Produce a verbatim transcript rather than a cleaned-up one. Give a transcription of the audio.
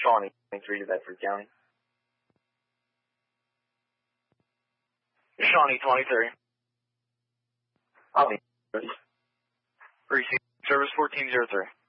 Shawnee twenty-three to Bedford County. Shawnee twenty-three. I'll be. Receive service fourteen zero three.